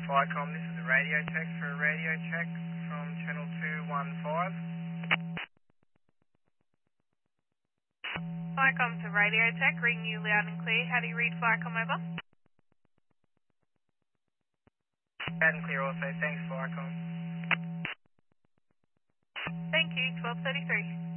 Flycom, this is a radio check for a radio check from channel 215. Flycom to radio check, ring you loud and clear. How do you read Flycom over? Loud and clear also, thanks Flycom. Thank you, 1233.